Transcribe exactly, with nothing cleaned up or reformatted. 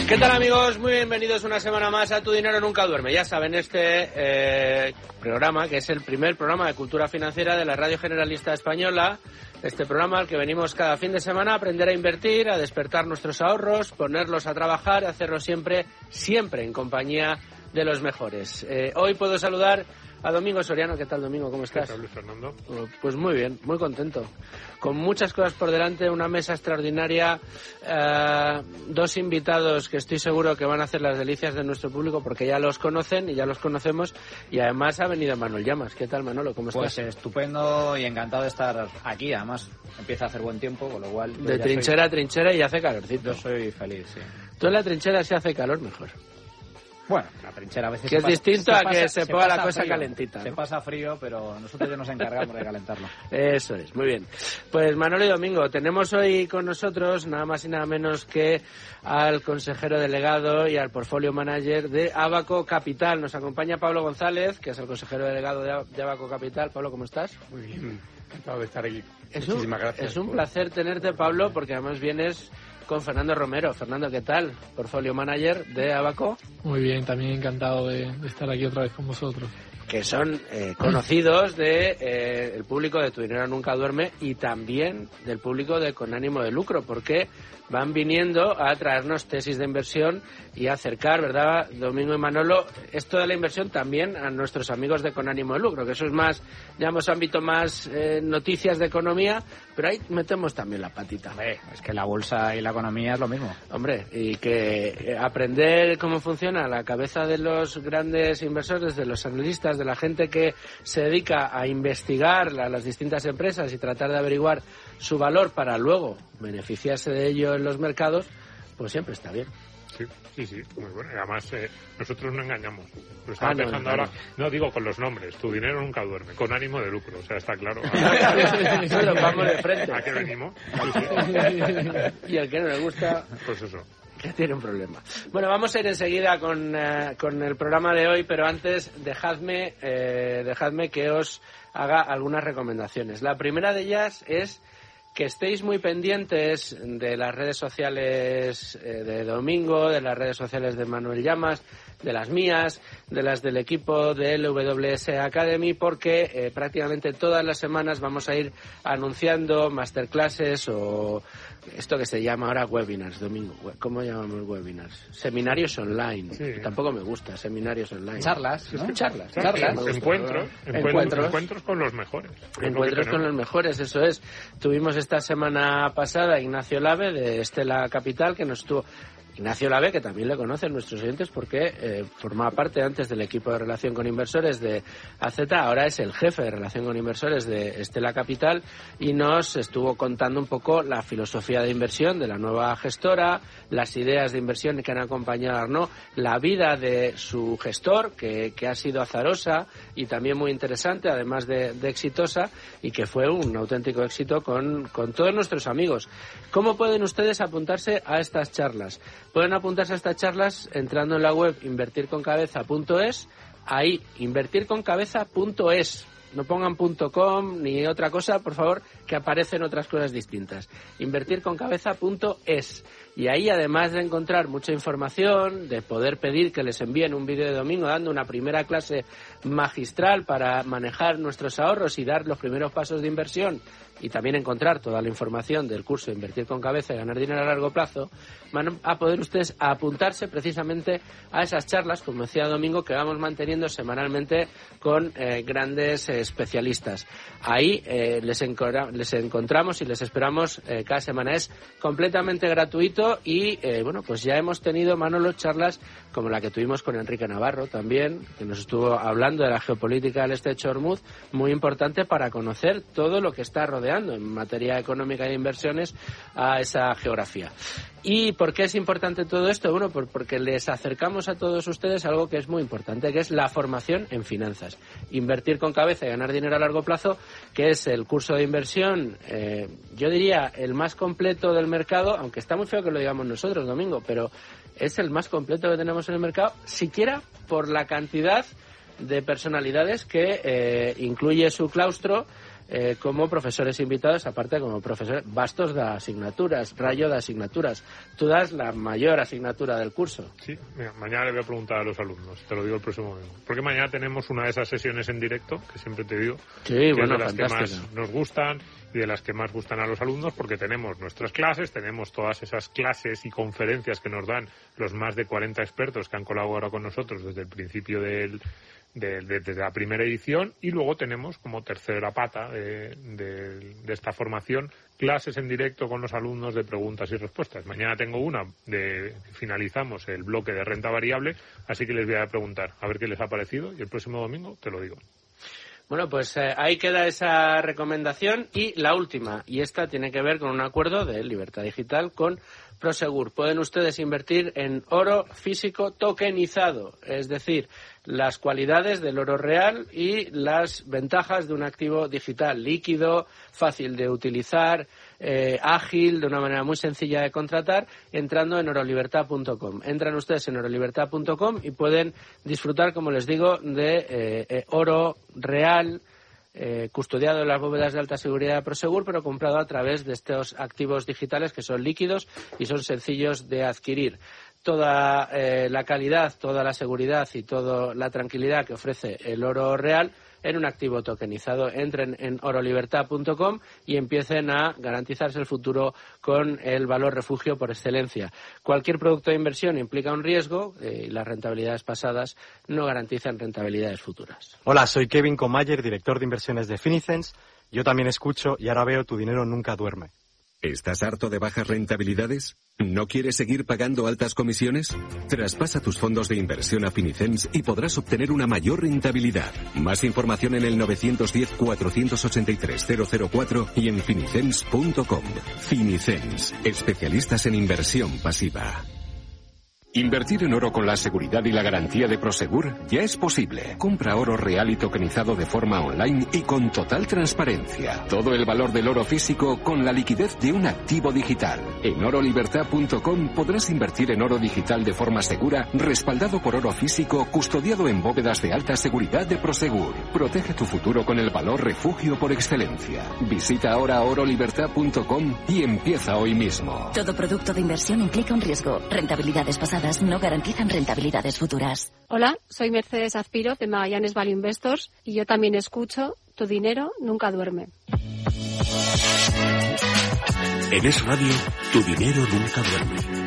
¿Qué tal, amigos? Muy bienvenidos una semana más a Tu Dinero Nunca Duerme. Ya saben, este eh, programa, que es el primer programa de cultura financiera de la Radio Generalista Española, este programa al que venimos cada fin de semana a aprender a invertir, a despertar nuestros ahorros, ponerlos a trabajar, a hacerlo siempre, siempre en compañía de los mejores. Eh, hoy puedo saludar a Domingo Soriano. ¿Qué tal, Domingo? ¿Cómo estás? ¿Qué tal, Luis Fernando? Pues muy bien, muy contento. Con muchas cosas por delante, una mesa extraordinaria, eh, dos invitados que estoy seguro que van a hacer las delicias de nuestro público porque ya los conocen y ya los conocemos, y además ha venido Manuel Llamas. ¿Qué tal, Manolo? ¿Cómo estás? Pues estupendo y encantado de estar aquí. Además, empieza a hacer buen tiempo, con lo cual... De trinchera a soy... trinchera y hace calorcito. Yo soy feliz, sí. Tú en la trinchera si hace calor, mejor. Bueno, la trinchera a veces... Que es pasa, distinto se a pasa, que se, se ponga la cosa frío, calentita, ¿no? Se pasa frío, pero nosotros ya nos encargamos de calentarlo. Eso es, muy bien. Pues Manolo y Domingo, tenemos hoy con nosotros nada más y nada menos que al consejero delegado y al portfolio manager de Abaco Capital. Nos acompaña Pablo González, que es el consejero delegado de Abaco Capital. Pablo, ¿cómo estás? Muy bien, encantado de estar aquí. Es Muchísimas un, gracias. Es un por... placer tenerte, Pablo, porque además vienes con Fernando Romero. Fernando, ¿qué tal? Portfolio manager de Abaco. Muy bien, también encantado de, de estar aquí otra vez con vosotros. Que son eh, conocidos de eh, el público de Tu Dinero Nunca Duerme y también del público de Con Ánimo de Lucro, porque van viniendo a traernos tesis de inversión y a acercar, ¿verdad, Domingo y Manolo, esto de la inversión también a nuestros amigos de Con Ánimo de Lucro, que eso es más, digamos, ámbito más eh, noticias de economía, pero ahí metemos también la patita. Hombre, es que la bolsa y la economía es lo mismo. Hombre, y que aprender cómo funciona la cabeza de los grandes inversores, de los analistas, de la gente que se dedica a investigar a las distintas empresas y tratar de averiguar su valor para luego beneficiarse de ello en los mercados, pues siempre está bien. Sí, sí, sí, muy bueno. Además, eh, nosotros no engañamos. Lo estaba ah, no, pensando no, ahora, no digo con los nombres, Tu Dinero Nunca Duerme, con ánimo de lucro, o sea, está claro. Bueno, vamos de frente. ¿A qué venimos? Sí, sí. Y al que no le gusta... Pues eso. Que tiene un problema. Bueno, vamos a ir enseguida con, uh, con el programa de hoy, pero antes dejadme, eh, dejadme que os haga algunas recomendaciones. La primera de ellas es que estéis muy pendientes de las redes sociales eh, de Domingo, de las redes sociales de Manuel Llamas, de las mías, de las del equipo del W S Academy, porque eh, prácticamente todas las semanas vamos a ir anunciando masterclasses o esto que se llama ahora webinars, Domingo. ¿Cómo llamamos webinars? Seminarios online. Sí. Tampoco me gusta, seminarios online. Charlas, ¿no? Charlas. Charlas. charlas. Encuentros, encuentros, encuentros. encuentros con los mejores. Encuentros con los mejores, eso es. Tuvimos esta semana pasada Ignacio Lave de Estela Capital, que nos estuvo... Ignacio Lave, que también le conocen nuestros oyentes porque eh, formaba parte antes del equipo de relación con inversores de A Z, ahora es el jefe de relación con inversores de Estela Capital y nos estuvo contando un poco la filosofía de inversión de la nueva gestora, las ideas de inversión que han acompañado a Arnaud, la vida de su gestor, que, que ha sido azarosa y también muy interesante, además de, de exitosa, y que fue un auténtico éxito con, con todos nuestros amigos. ¿Cómo pueden ustedes apuntarse a estas charlas? Pueden apuntarse a estas charlas entrando en la web invertir con cabeza punto es, ahí, invertir con cabeza punto es. No pongan .com ni otra cosa, por favor, que aparecen otras cosas distintas. invertir con cabeza punto es. Y ahí, además de encontrar mucha información, de poder pedir que les envíen un vídeo de Domingo dando una primera clase magistral para manejar nuestros ahorros y dar los primeros pasos de inversión, y también encontrar toda la información del curso Invertir con Cabeza y Ganar Dinero a Largo Plazo, van a poder ustedes apuntarse precisamente a esas charlas, como decía Domingo, que vamos manteniendo semanalmente con eh, grandes eh, especialistas. Ahí eh, les, encora- les encontramos y les esperamos eh, cada semana. Es completamente gratuito y, eh, bueno, pues ya hemos tenido, Manolo, charlas como la que tuvimos con Enrique Navarro también, que nos estuvo hablando de la geopolítica del Estrecho de Hormuz, muy importante para conocer todo lo que está rodeando en materia económica e de inversiones a esa geografía. ¿Y por qué es importante todo esto? Bueno, por, porque les acercamos a todos ustedes algo que es muy importante, que es la formación en finanzas. Invertir con cabeza y ganar dinero a largo plazo, que es el curso de inversión, eh, yo diría, el más completo del mercado, aunque está muy feo que lo digamos nosotros, Domingo, pero es el más completo que tenemos en el mercado, siquiera por la cantidad de personalidades que eh, incluye su claustro, eh, como profesores invitados, aparte como profesores bastos de asignaturas, rayo de asignaturas. Tú das la mayor asignatura del curso. Sí, mira, mañana le voy a preguntar a los alumnos, te lo digo el próximo domingo. Porque mañana tenemos una de esas sesiones en directo, que siempre te digo, sí, que bueno, es de las fantástico. que más nos gustan y de las que más gustan a los alumnos, porque tenemos nuestras clases, tenemos todas esas clases y conferencias que nos dan los más de cuarenta expertos que han colaborado con nosotros desde el principio del De, de, desde la primera edición, y luego tenemos como tercera pata de, de, de esta formación clases en directo con los alumnos de preguntas y respuestas. Mañana tengo una de finalizamos el bloque de renta variable, así que les voy a preguntar a ver qué les ha parecido y el próximo domingo te lo digo. Bueno, pues eh, ahí queda esa recomendación, y la última, y esta tiene que ver con un acuerdo de Libertad Digital con Prosegur. Pueden ustedes invertir en oro físico tokenizado, es decir, las cualidades del oro real y las ventajas de un activo digital líquido, fácil de utilizar, eh, ágil, de una manera muy sencilla de contratar, entrando en orolibertad punto com. Entran ustedes en orolibertad punto com y pueden disfrutar, como les digo, de eh, eh, oro real, Eh, custodiado en las bóvedas de alta seguridad de Prosegur, pero comprado a través de estos activos digitales que son líquidos y son sencillos de adquirir. Toda eh, la calidad, toda la seguridad y toda la tranquilidad que ofrece el oro real en un activo tokenizado. Entren en orolibertad punto com y empiecen a garantizarse el futuro con el valor refugio por excelencia. Cualquier producto de inversión implica un riesgo eh, y las rentabilidades pasadas no garantizan rentabilidades futuras. Hola, soy Kevin Comayer, director de inversiones de Finicens. Yo también escucho y ahora veo Tu Dinero Nunca Duerme. ¿Estás harto de bajas rentabilidades? ¿No quieres seguir pagando altas comisiones? Traspasa tus fondos de inversión a Finicens y podrás obtener una mayor rentabilidad. Más información en el nueve uno cero, cuatro ocho tres, cero cero cuatro y en finicens punto com. Finicens, especialistas en inversión pasiva. Invertir en oro con la seguridad y la garantía de Prosegur ya es posible. Compra oro real y tokenizado de forma online y con total transparencia. Todo el valor del oro físico con la liquidez de un activo digital. En orolibertad punto com podrás invertir en oro digital de forma segura, respaldado por oro físico, custodiado en bóvedas de alta seguridad de Prosegur. Protege tu futuro con el valor refugio por excelencia. Visita ahora orolibertad punto com y empieza hoy mismo. Todo producto de inversión implica un riesgo. Rentabilidades pasadas no garantizan rentabilidades futuras. Hola, soy Mercedes Azpiro de Magallanes Value Investors y yo también escucho Tu Dinero Nunca Duerme. En Es Radio, Tu Dinero Nunca Duerme.